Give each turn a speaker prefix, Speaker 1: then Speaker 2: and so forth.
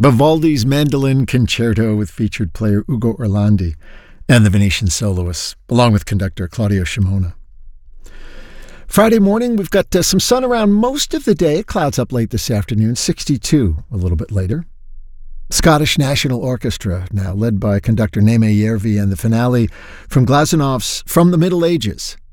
Speaker 1: Vivaldi's Mandolin Concerto with featured player Ugo Orlandi and the Venetian soloists, along with conductor Claudio Scimona. Friday morning, we've got some sun around most of the day. Clouds up late this afternoon, 62 a little bit later. Scottish National Orchestra, now led by conductor Neeme Järvi, and the finale from Glasenov's From the Middle Ages,